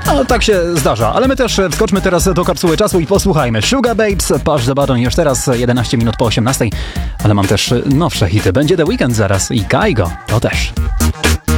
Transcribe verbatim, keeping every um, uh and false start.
No, tak się zdarza, ale my też wskoczmy teraz do kapsuły czasu i posłuchajmy. Sugababes, Push the Button już teraz jedenaście minut po osiemnastej, ale mam też nowsze hity. Będzie The Weeknd zaraz i Kaigo, to też.